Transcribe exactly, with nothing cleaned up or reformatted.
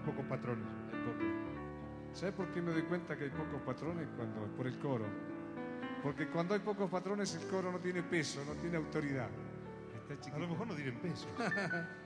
pocos patrones. Hay pocos. ¿Sabes por qué me doy cuenta que hay pocos patrones? Cuando, por el coro. Porque cuando hay pocos patrones el coro no tiene peso, no tiene autoridad. Está A chiquito. lo mejor no tienen peso.